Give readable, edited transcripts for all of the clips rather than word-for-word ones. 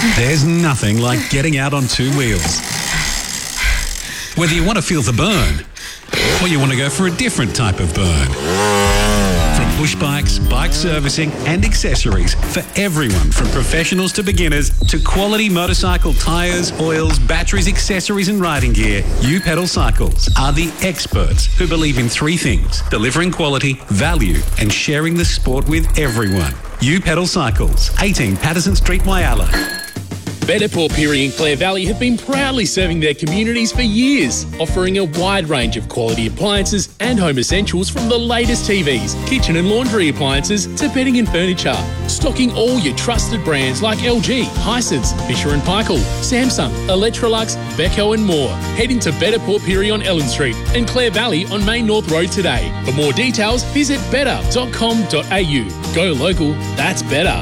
There's nothing like getting out on two wheels. Whether you want to feel the burn or you want to go for a different type of burn. From push bikes, bike servicing and accessories for everyone from professionals to beginners to quality motorcycle tyres, oils, batteries, accessories and riding gear, U-Pedal Cycles are the experts who believe in three things: delivering quality, value and sharing the sport with everyone. U-Pedal Cycles, 18 Patterson Street, Whyalla. Better Port Pirie and Clare Valley have been proudly serving their communities for years, offering a wide range of quality appliances and home essentials from the latest TVs, kitchen and laundry appliances to bedding and furniture. Stocking all your trusted brands like LG, Hisense, Fisher & Paykel, Samsung, Electrolux, Beko and more. Head into Better Port Pirie on Ellen Street and Clare Valley on Main North Road today. For more details, visit better.com.au. Go local, that's better.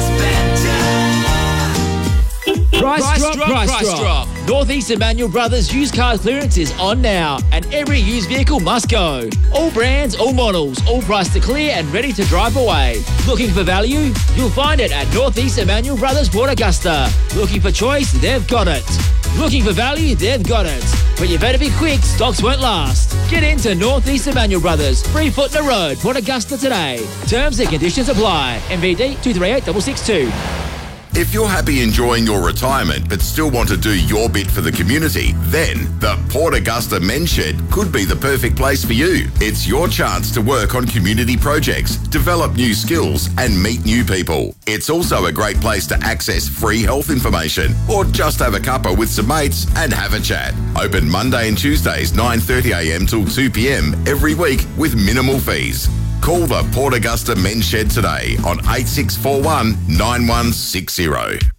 Price drop. Northeast Emmanuel Brothers used car clearance is on now, and every used vehicle must go. All brands, all models, all priced to clear and ready to drive away. Looking for value? You'll find it at Northeast Emmanuel Brothers Port Augusta. Looking for choice? They've got it. Looking for value? They've got it. But you better be quick, stocks won't last. Get into Northeast Emmanuel Brothers, 3 Footner Road, Port Augusta today. Terms and conditions apply. MVD 238662. If you're happy enjoying your retirement but still want to do your bit for the community, then the Port Augusta Men's Shed could be the perfect place for you. It's your chance to work on community projects, develop new skills and meet new people. It's also a great place to access free health information or just have a cuppa with some mates and have a chat. Open Monday and Tuesdays 9:30am till 2pm every week with minimal fees. Call the Port Augusta Men's Shed today on 8641 9160.